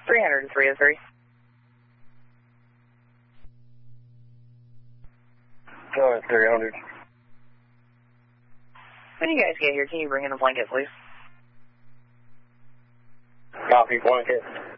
300 and 303. Go at 300. When you guys get here, can you bring in a blanket, please? Copy, blanket.